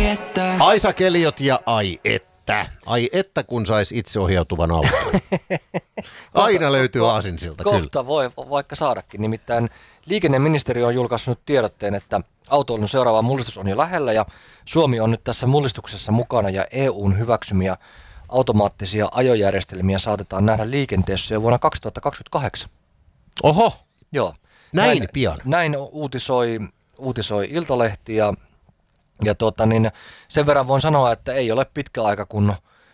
Aisa Keliot ja ai että kun sais itseohjautuvan auton. Aina löytyy aasinsilta, kyllä. Kohta voi vaikka saadakin. Nimittäin liikenneministeriö on julkaissut tiedotteen, että autoilun seuraava mullistus on jo lähellä ja Suomi on nyt tässä mullistuksessa mukana ja EUn hyväksymiä automaattisia ajojärjestelmiä saatetaan nähdä liikenteessä jo vuonna 2028. Oho, joo. Näin pian. Näin uutisoi Iltalehti ja sen verran voin sanoa, että ei ole pitkä aika, kun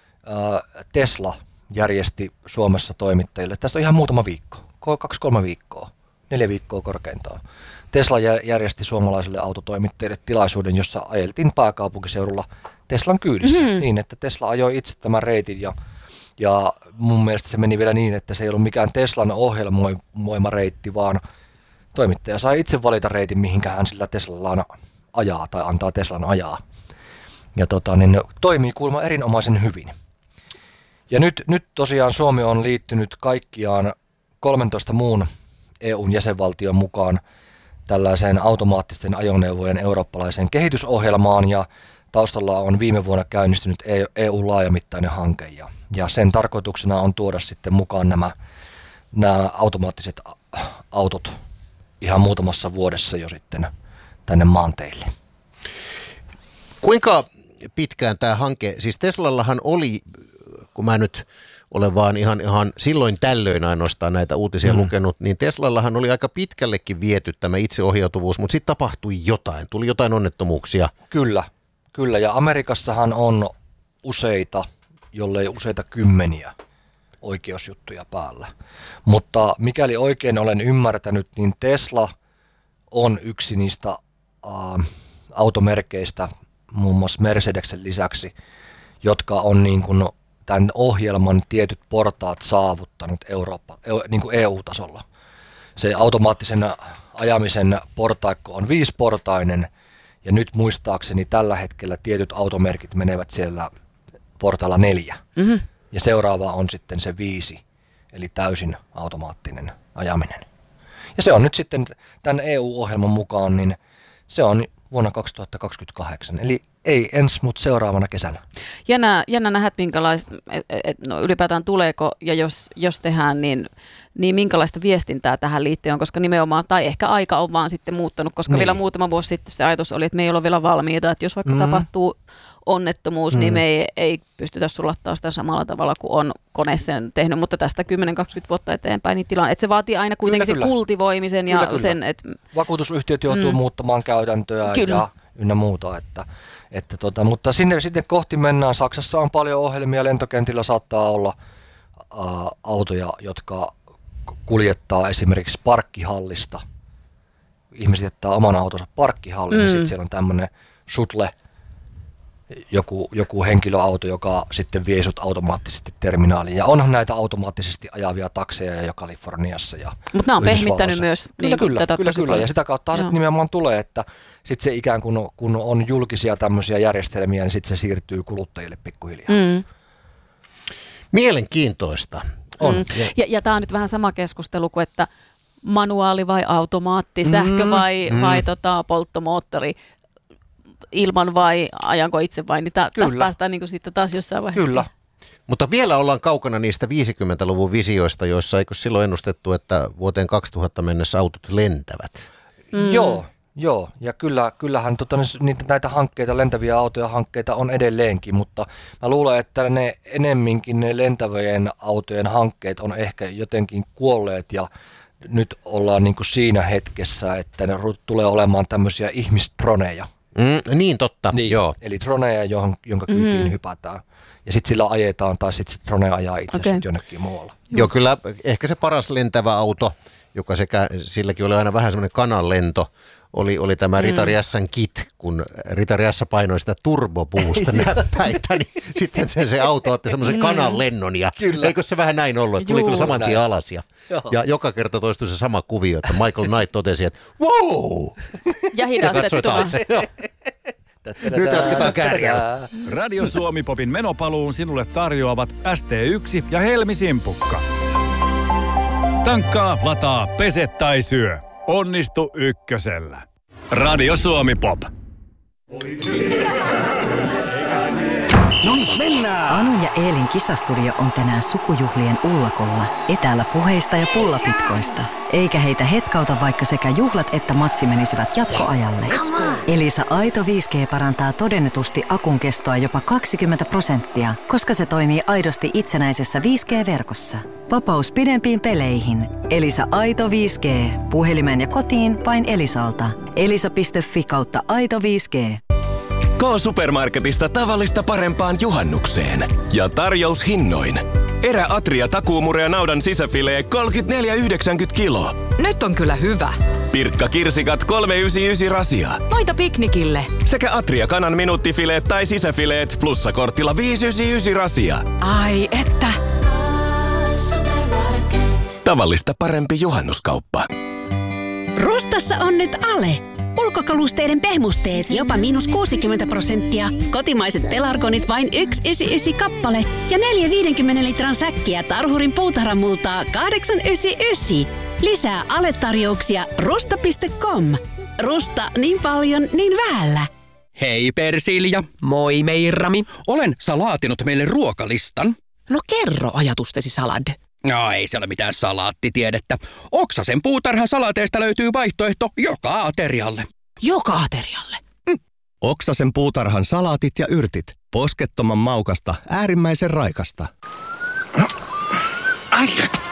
Tesla järjesti Suomessa toimittajille. Tästä on ihan muutama viikko, 2-3 viikkoa, 4 viikkoa korkeintaan. Tesla järjesti suomalaisille autotoimittajille tilaisuuden, jossa ajeltiin pääkaupunkiseudulla Teslan kyydissä niin, että Tesla ajoi itse tämän reitin ja mun mielestä se meni vielä niin, että se ei ollut mikään Teslan ohjelmoima reitti, vaan toimittaja sai itse valita reitin, mihinkä hän sillä Teslallaan ajaa tai antaa Teslan ajaa. Ja toimii kuulemma erinomaisen hyvin. Ja nyt tosiaan Suomi on liittynyt kaikkiaan 13 muun EUn jäsenvaltion mukaan tällaiseen automaattisten ajoneuvojen eurooppalaiseen kehitysohjelmaan ja taustalla on viime vuonna käynnistynyt EU-laajamittainen hanke ja sen tarkoituksena on tuoda sitten mukaan nämä automaattiset autot ihan muutamassa vuodessa jo sitten tänne maanteille. Kuinka pitkään tämä hanke, siis Teslallahan oli, kun mä nyt olen vaan ihan silloin tällöin ainoastaan näitä uutisia lukenut, niin Teslallahan oli aika pitkällekin viety tämä itseohjautuvuus, mutta sitten tapahtui jotain, tuli jotain onnettomuuksia. Kyllä, ja Amerikassahan on useita, jollei useita kymmeniä oikeusjuttuja päällä. Mutta mikäli oikein olen ymmärtänyt, niin Tesla on yksi niistä automerkeistä, muun muassa Mercedeksen lisäksi, jotka on niin kuin tämän ohjelman tietyt portaat saavuttanut niin kuin EU-tasolla. Se automaattisen ajamisen portaikko on 5-portainen, ja nyt muistaakseni tällä hetkellä tietyt automerkit menevät siellä portaalla 4. Mm-hmm. Ja seuraava on sitten se 5, eli täysin automaattinen ajaminen. Ja se on nyt sitten tämän EU-ohjelman mukaan, niin se on vuonna 2028, eli ei ensi, mutta seuraavana kesänä. Jännä nähdä, ylipäätään tuleeko, ja jos tehdään, niin minkälaista viestintää tähän liittyen on, koska nimenomaan, tai ehkä aika on vaan sitten muuttanut, koska vielä muutama vuosi sitten se ajatus oli, että me ei ole vielä valmiita, että jos vaikka tapahtuu onnettomuus, niin me ei pystytä sulattaa sitä samalla tavalla kuin on kone sen tehnyt, mutta tästä 10-20 vuotta eteenpäin niin tilanne, että se vaatii aina kuitenkin sen kultivoimisen ja sen, että vakuutusyhtiöt joutuu muuttamaan käytäntöä ja ynnä muuta, mutta sinne sitten kohti mennään. Saksassa on paljon ohjelmia, lentokentillä saattaa olla autoja, jotka kuljettaa esimerkiksi parkkihallista. Ihmiset jättää oman autonsa parkkihalliin ja sitten siellä on tämmöinen shuttle, joku henkilöauto, joka sitten vie sut automaattisesti terminaaliin. Ja onhan näitä automaattisesti ajavia takseja jo Kaliforniassa. Mutta nämä on pehmittänyt myös Kyllä. Ja sitä kautta se nimenomaan tulee, että sitten se ikään kuin kun on julkisia tämmöisiä järjestelmiä, niin sitten se siirtyy kuluttajille pikkuhiljaa. Mielenkiintoista. On. Ja tämä on nyt vähän sama keskustelu kuin, että manuaali vai automaatti, sähkö vai polttomoottori, ilman vai ajanko itse vai, niin tästä päästään niin sitten taas jossain vaiheessa. Kyllä. Mutta vielä ollaan kaukana niistä 50-luvun visioista, joissa eikö silloin ennustettu, että vuoteen 2000 mennessä autot lentävät? Joo. Ja kyllähän näitä hankkeita, lentäviä autoja hankkeita on edelleenkin, mutta mä luulen, että ne enemminkin ne lentävien autojen hankkeet on ehkä jotenkin kuolleet ja nyt ollaan niin kuin siinä hetkessä, että ne tulee olemaan tämmöisiä ihmistroneja. Niin totta, niin, joo. Eli droneja, jonka kyytiin hypätään. Ja sitten sillä ajetaan, tai sitten drone ajaa itse jonnekin muualla. Joo, kyllä ehkä se paras lentävä auto, joka silläkin oli aina vähän semmoinen kananlento, oli tämä Ritari S:n kit, kun Ritari S painoi sitä turbobuusta näppäitä, niin sitten se auto otti semmoisen kananlennon ja eikö se vähän näin ollut, että tuli kyllä saman tien alas ja joka kerta toistui se sama kuvio, että Michael Knight totesi, että wow! Ja hidastettuna. Nyt jatketaan kärjellä. Radio Suomi Popin menopaluun sinulle tarjoavat ST1 ja Helmi Simpukka. Tankkaa, lataa, pese tai syö. Onnistu ykkösellä. Radio Suomi Pop. Mennään! Anun ja Eelin kisastudio on tänään sukujuhlien ullakolla, etäällä puheista ja pullapitkoista. Eikä heitä hetkauta, vaikka sekä juhlat että matsi menisivät jatkoajalle. Elisa Aito 5G parantaa todennetusti akun kestoa jopa 20%, koska se toimii aidosti itsenäisessä 5G-verkossa. Vapaus pidempiin peleihin. Elisa Aito 5G. Puhelimeen ja kotiin vain Elisalta. elisa.fi/Aito 5G. K-Supermarketista tavallista parempaan juhannukseen. Ja tarjoushinnoin. Eräatria takuumurea naudan sisäfilee 34,90 kilo. Nyt on kyllä hyvä. Pirkka kirsikat 3,99 rasia. Noita piknikille. Sekä Atria kanan minuuttifileet tai sisäfileet plussakortilla 5,99 rasia. Ai että. Tavallista parempi juhannuskauppa. Rustassa on nyt ale. Ulkokalusteiden pehmusteet jopa -60%. Kotimaiset pelargonit vain 1,99 kappale. Ja 4 50 litran säkkiä Tarhurin puutarhamultaa 8,99. Lisää ale-tarjouksia rusta.com. Rusta niin paljon, niin vähällä. Hei Persilja. Moi Meirami. Olen salaatinut meille ruokalistan. No kerro ajatustesi salad. No ei se ole mitään salaattitiedettä. Oksasen puutarhan salaateista löytyy vaihtoehto joka aterialle. Joka aterialle. Oksasen puutarhan salaatit ja yrtit. Poskettoman maukasta, äärimmäisen raikasta. Ai,